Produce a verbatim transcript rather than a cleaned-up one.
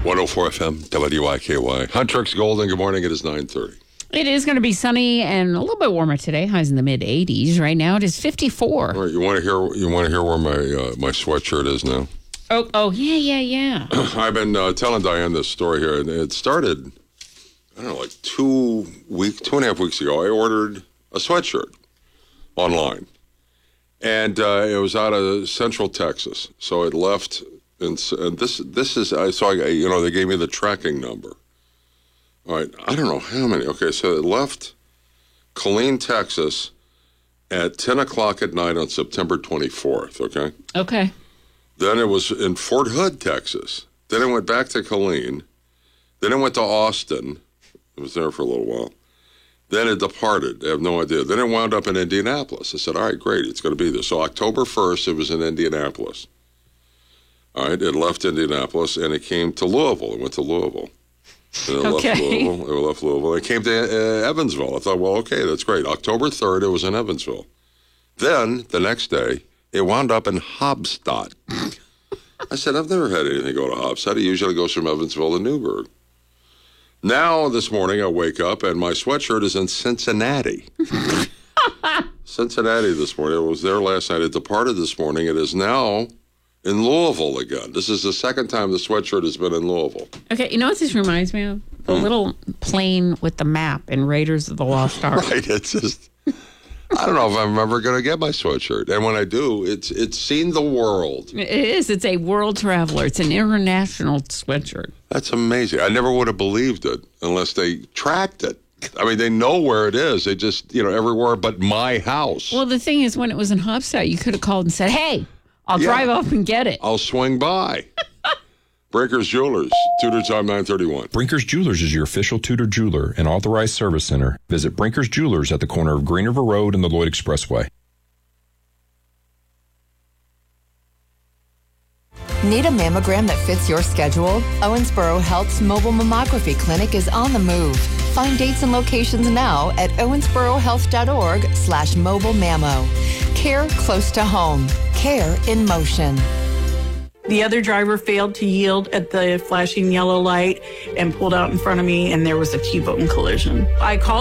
one oh four F M, W I K Y. Huntrix Golden, good morning. It is nine thirty. It is going to be sunny and a little bit warmer today. Highs in the mid eighties. Right now it is fifty-four. All right, you want to hear you want to hear where my uh, my sweatshirt is now? Oh, oh yeah, yeah, yeah. I've been uh, telling Diane this story here, and it started, I don't know, like two week, two and a half weeks ago. I ordered a sweatshirt online, and uh, it was out of Central Texas. So it left, and, and this this is I so I you know they gave me the tracking number. All right, I don't know how many. Okay, so it left Killeen, Texas at ten o'clock at night on September twenty-fourth, okay? Okay. Then it was in Fort Hood, Texas. Then it went back to Killeen. Then it went to Austin. It was there for a little while. Then it departed. I have no idea. Then it wound up in Indianapolis. I said, all right, great, it's going to be there. So October first, it was in Indianapolis. All right, it left Indianapolis, and it came to Louisville. It went to Louisville. And it Okay. left Louisville. It left Louisville. It came to uh, Evansville. I thought, well, okay, that's great. October third, it was in Evansville. Then, the next day, it wound up in Hobstadt. I said, I've never had anything go to Hobstadt. It usually goes from Evansville to Newburgh. Now, this morning, I wake up, and my sweatshirt is in Cincinnati. Cincinnati this morning. It was there last night. It departed this morning. It is now in Louisville again. This is the second time the sweatshirt has been in Louisville. Okay, you know what this reminds me of? The Hmm. little plane with the map in Raiders of the Lost Ark. Right, it's just, I don't know if I'm ever going to get my sweatshirt. And when I do, it's it's seen the world. It is. It's a world traveler. It's an international sweatshirt. That's amazing. I never would have believed it unless they tracked it. I mean, they know where it is. They just, you know, everywhere but my house. Well, the thing is, when it was in Hobstadt, you could have called and said, hey, I'll Yeah. drive up and get it. I'll swing by. Breakers Jewelers, Tudor Time nine thirty-one. Brinkers Jewelers is your official Tudor jeweler and authorized service center. Visit Brinkers Jewelers at the corner of Green River Road and the Lloyd Expressway. Need a mammogram that fits your schedule? Owensboro Health's mobile mammography clinic is on the move. Find dates and locations now at owensborohealth.org slash mobile mammo. Care close to home. Care in motion. The other driver failed to yield at the flashing yellow light and pulled out in front of me, and there was a T-bone collision. I called